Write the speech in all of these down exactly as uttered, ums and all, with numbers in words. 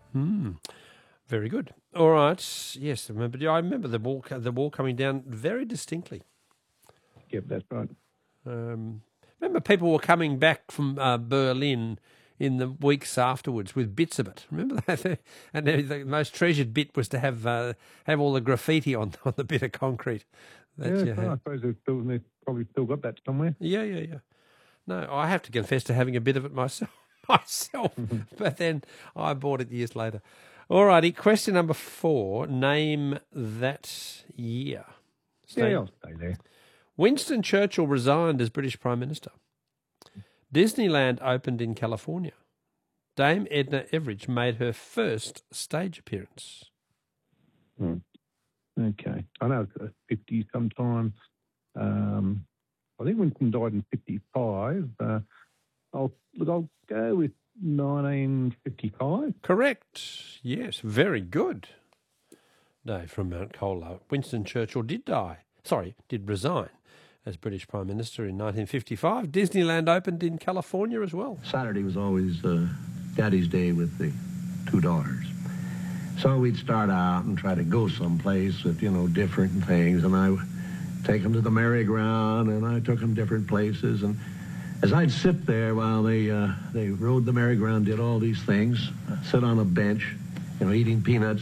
Hmm. Very good. All right. Yes, I remember. I remember the wall, the wall coming down very distinctly. Yep, that's right. Um, remember, people were coming back from uh, Berlin in the weeks afterwards with bits of it. Remember that? And the, the most treasured bit was to have uh, have all the graffiti on on the bit of concrete. That Yeah, you so I had. suppose they've still, they've probably still got that somewhere. Yeah, yeah, yeah. No, I have to confess to having a bit of it myself. myself, but then I bought it years later. All righty. Question number four. Name that year. Stay. Yeah, I'll stay there. Winston Churchill resigned as British Prime Minister. Disneyland opened in California. Dame Edna Everage made her first stage appearance. Hmm. Okay. I know it's uh, fifty sometime. Um, I think Winston died in fifty-five. Uh, I'll, look, I'll go with nineteen fifty-five. Correct. Yes, very good. Dave from Mount Colah. Winston Churchill did die. Sorry, did resign as British Prime Minister in nineteen fifty-five. Disneyland opened in California as well. Saturday was always uh, Daddy's Day with the two daughters. So we'd start out and try to go someplace with, you know, different things. And I would take them to the merry-go-round, and I took them different places. And as I'd sit there while they uh, they rode the merry-go-round, did all these things, sit on a bench, you know, eating peanuts,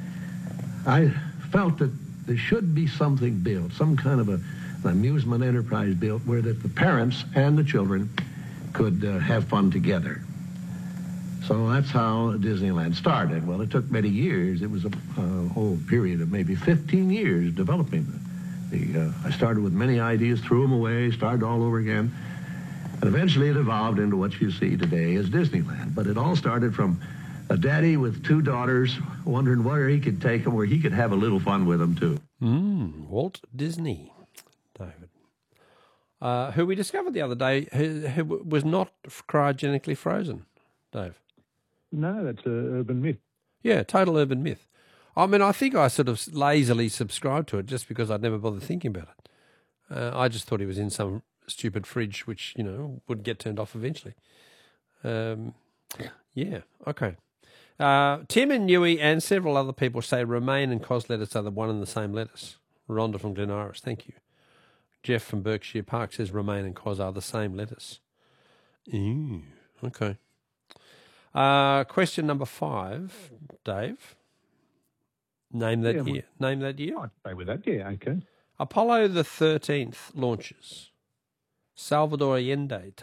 I felt that there should be something built, some kind of a, an amusement enterprise built where that the parents and the children could uh, have fun together. So that's how Disneyland started. Well, it took many years. It was a uh, whole period of maybe fifteen years developing the, the uh, I started with many ideas, threw them away, started all over again. And eventually it evolved into what you see today as Disneyland. But it all started from a daddy with two daughters wondering where he could take them, where he could have a little fun with them, too. Mm, Walt Disney, David. Uh, who we discovered the other day who, who was not cryogenically frozen, Dave. No, that's an urban myth. Yeah, total urban myth. I mean, I think I sort of lazily subscribed to it just because I'd never bothered thinking about it. Uh, I just thought he was in some stupid fridge which, you know, would get turned off eventually. Um, yeah, okay. Uh, Tim and Newey and several other people say Romaine and Cos lettuce are the one and the same lettuce. Rhonda from Glen Iris, thank you. Jeff from Berkshire Park says Romaine and Cos are the same lettuce. Ew, okay. Uh, question number five, Dave. Name that Yeah, year. Name that year. I'd stay with that, yeah, okay. Apollo the thirteenth launches. Salvador Allende